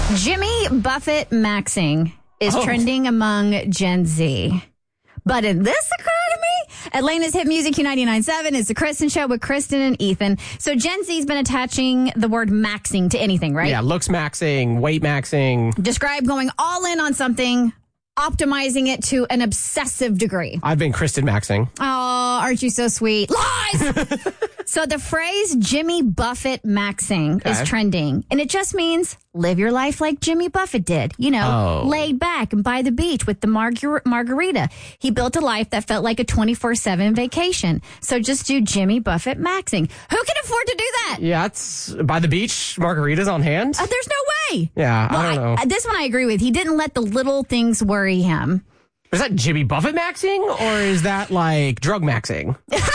Jimmy Buffett maxing is trending among Gen Z. But in this economy, Atlanta's hit music Q99.7 is the Kristen Show with Kristen and Ethan. So Gen Z's been attaching the word maxing to anything, right? Yeah, looks maxing, weight maxing. Describe going all in on something, optimizing it to an obsessive degree. I've been Kristen maxing. Oh, aren't you so sweet? Lies! So the phrase Jimmy Buffett maxing is trending, and it just means live your life like Jimmy Buffett did. You know, laid back and by the beach with the margarita. He built a life that felt like a 24/7 vacation. So just do Jimmy Buffett maxing. Who can afford to do that? Yeah, it's by the beach, margaritas on hand. There's no way. Yeah, well, I don't know. This one I agree with. He didn't let the little things worry him. Is that Jimmy Buffett maxing, or is that like drug maxing?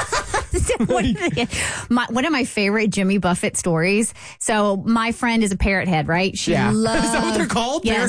One of my favorite Jimmy Buffett stories. So my friend is a parrot head, right? She loved, is that what they're called? Yes.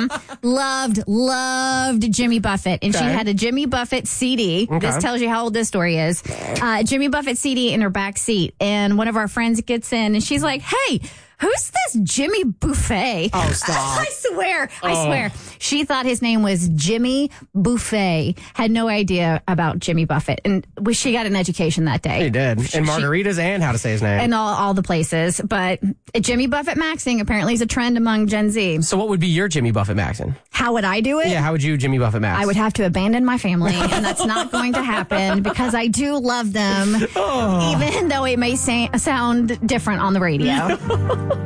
Loved Jimmy Buffett. And she had a Jimmy Buffett CD. Okay. This tells you how old this story is. Jimmy Buffett CD in her back seat. And one of our friends gets in and she's like, hey, who's this Jimmy Buffett? Oh, stop. I swear. She thought his name was Jimmy Buffett. Had no idea about Jimmy Buffett. And she got an education that day. He did. And margaritas and how to say his name. And all the places. But Jimmy Buffett maxing apparently is a trend among Gen Z. So what would be your Jimmy Buffett maxing? How would I do it? Yeah, how would you Jimmy Buffett max? I would have to abandon my family, and that's not going to happen because I do love them, even though it may sound different on the radio.